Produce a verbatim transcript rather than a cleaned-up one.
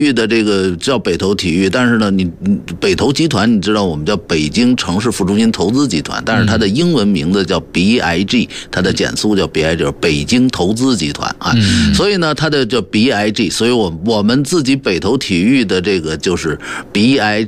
育的这个叫北投体育，但是呢，你北投集团你知道我们叫北京城市副中心投资集团，但是它的英文名字叫 B I G， 它的简述叫 B I G， 就是北京投资集团啊。嗯、所以呢，它的叫 B I G， 所以我我们自己北投体育的这个就是 B I